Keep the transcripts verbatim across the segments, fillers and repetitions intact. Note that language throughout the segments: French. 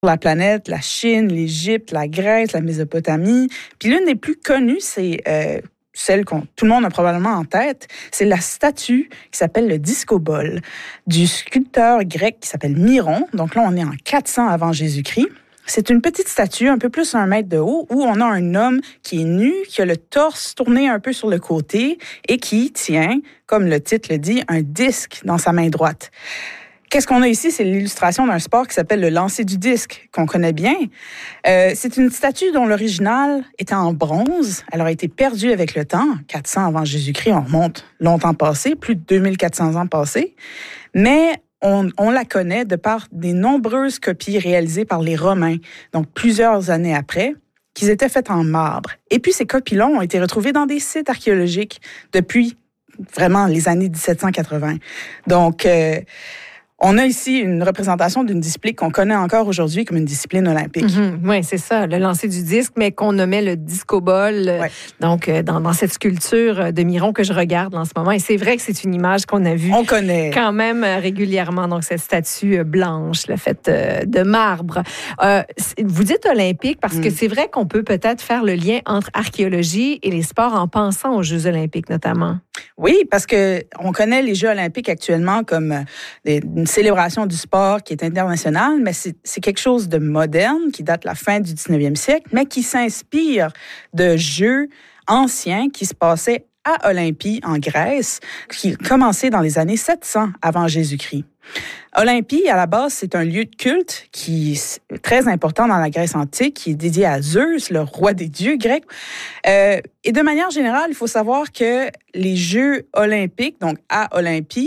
la planète, la Chine, l'Égypte, la Grèce, la Mésopotamie. Puis l'une des plus connues, c'est euh, celle que tout le monde a probablement en tête, c'est la statue qui s'appelle le Discobole du sculpteur grec qui s'appelle Myron. Donc là, on est en quatre cents avant Jésus-Christ. C'est une petite statue, un peu plus d'un mètre de haut, où on a un homme qui est nu, qui a le torse tourné un peu sur le côté et qui tient, comme le titre le dit, un disque dans sa main droite. Qu'est-ce qu'on a ici? C'est l'illustration d'un sport qui s'appelle le lancer du disque, qu'on connaît bien. Euh, c'est une statue dont l'original était en bronze. Elle aurait été perdue avec le temps, quatre cents avant Jésus-Christ. On remonte longtemps passé, plus de deux mille quatre cents ans passés. Mais on, on la connaît de par des nombreuses copies réalisées par les Romains, donc plusieurs années après, qui étaient faites en marbre. Et puis, ces copies-là ont été retrouvées dans des sites archéologiques depuis vraiment les années dix-sept cent quatre-vingts. Donc, euh, on a ici une représentation d'une discipline qu'on connaît encore aujourd'hui comme une discipline olympique. Mm-hmm. Oui, c'est ça, le lancer du disque, mais qu'on nommait le discobole, ouais. donc dans, dans cette sculpture de Myron que je regarde en ce moment. Et c'est vrai que c'est une image qu'on a vue on connaît. quand même régulièrement, donc cette statue blanche, la faite de marbre. Euh, vous dites olympique parce mm. que c'est vrai qu'on peut peut-être faire le lien entre archéologie et les sports en pensant aux Jeux olympiques notamment. Oui, parce que on connaît les Jeux olympiques actuellement comme des, une célébration du sport qui est internationale, mais c'est, c'est quelque chose de moderne qui date de la fin du dix-neuvième siècle, mais qui s'inspire de jeux anciens qui se passaient à Olympie, en Grèce, qui commençait dans les années sept cents avant Jésus-Christ. Olympie, à la base, c'est un lieu de culte qui est très important dans la Grèce antique, qui est dédié à Zeus, le roi des dieux grecs. Euh, et de manière générale, il faut savoir que les Jeux olympiques, donc à Olympie,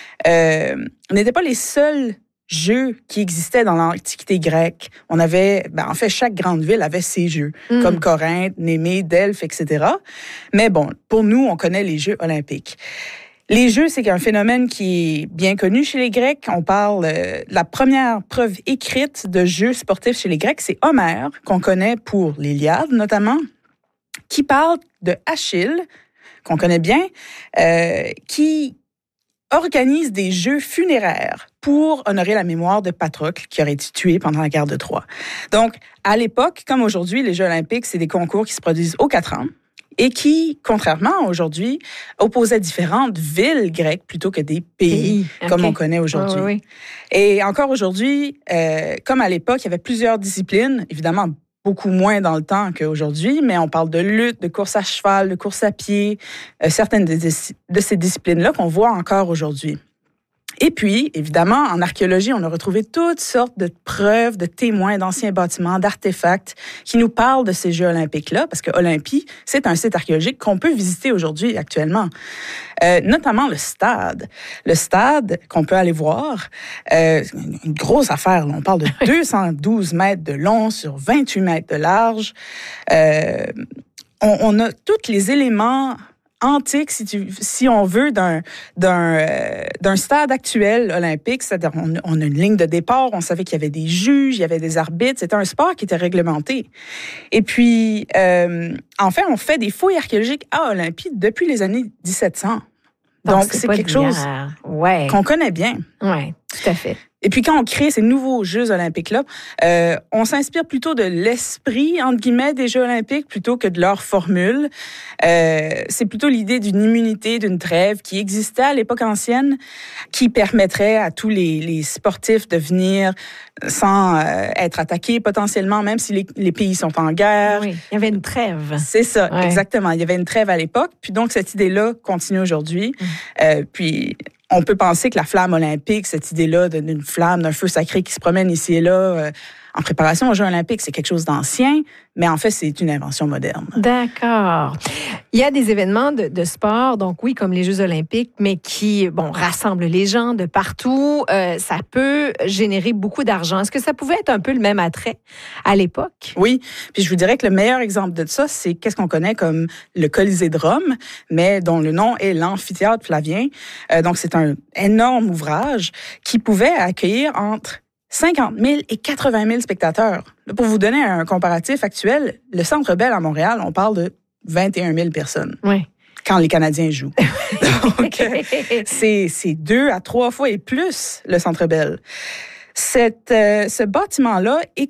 euh, n'étaient pas les seuls jeux qui existaient dans l'Antiquité grecque. On avait, ben, en fait, chaque grande ville avait ses jeux, mm. comme Corinthe, Némée, Delphes, et cetera. Mais bon, pour nous, on connaît les Jeux olympiques. Les jeux, c'est un phénomène qui est bien connu chez les Grecs. On parle euh, de la première preuve écrite de jeux sportifs chez les Grecs, c'est Homère, qu'on connaît pour l'Iliade notamment, qui parle de Achille, qu'on connaît bien, euh, qui organise des jeux funéraires pour honorer la mémoire de Patrocle, qui aurait été tué pendant la guerre de Troie. Donc, à l'époque, comme aujourd'hui, les Jeux olympiques, c'est des concours qui se produisent aux quatre ans et qui, contrairement à aujourd'hui, opposaient différentes villes grecques plutôt que des pays, okay. comme on connaît aujourd'hui. Oh, oui. Et encore aujourd'hui, euh, comme à l'époque, il y avait plusieurs disciplines, évidemment beaucoup moins dans le temps qu'aujourd'hui, mais on parle de lutte, de course à cheval, de course à pied, euh, certaines de, de ces disciplines-là qu'on voit encore aujourd'hui. Et puis, évidemment, en archéologie, on a retrouvé toutes sortes de preuves, de témoins d'anciens bâtiments, d'artefacts qui nous parlent de ces Jeux olympiques-là, parce que Olympie, c'est un site archéologique qu'on peut visiter aujourd'hui, actuellement. Euh, notamment le stade. Le stade qu'on peut aller voir, euh, une grosse affaire. Là. On parle de deux cent douze mètres de long sur vingt-huit mètres de large. Euh, on, on a tous les éléments antique, si, tu, si on veut, d'un, d'un, euh, d'un stade actuel olympique. C'est-à-dire, on, on a une ligne de départ, on savait qu'il y avait des juges, il y avait des arbitres. C'était un sport qui était réglementé. Et puis, euh, en fait, on fait des fouilles archéologiques à Olympie depuis les années dix-sept cents. Donc, Donc c'est, c'est quelque chose ouais. qu'on connaît bien. Oui, tout à fait. Et puis, quand on crée ces nouveaux Jeux olympiques-là, euh, on s'inspire plutôt de l'esprit, entre guillemets, des Jeux olympiques plutôt que de leur formule. Euh, c'est plutôt l'idée d'une immunité, d'une trêve qui existait à l'époque ancienne, qui permettrait à tous les, les sportifs de venir sans euh, être attaqués potentiellement, même si les, les pays sont en guerre. Oui, il y avait une trêve. C'est ça, ouais. exactement. Il y avait une trêve à l'époque. Puis donc, cette idée-là continue aujourd'hui. Mmh. Euh, puis... On peut penser que la flamme olympique, cette idée-là d'une flamme, d'un feu sacré qui se promène ici et là, euh, en préparation aux Jeux olympiques, c'est quelque chose d'ancien, mais en fait, c'est une invention moderne. D'accord. Il y a des événements de, de sport, donc oui, comme les Jeux olympiques, mais qui, bon, rassemblent les gens de partout. Euh, ça peut générer beaucoup d'argent. Est-ce que ça pouvait être un peu le même attrait à l'époque? Oui. Puis je vous dirais que le meilleur exemple de ça, c'est qu'est-ce qu'on connaît comme le Colisée de Rome, mais dont le nom est l'amphithéâtre Flavien. Euh, donc, c'est un énorme ouvrage qui pouvait accueillir entre cinquante mille et quatre-vingt mille spectateurs. Là, pour vous donner un comparatif actuel, le Centre Bell à Montréal, on parle de vingt et un mille personnes. Oui. Quand les Canadiens jouent. Donc, c'est, c'est deux à trois fois et plus le Centre Bell. Cette, euh, ce bâtiment-là est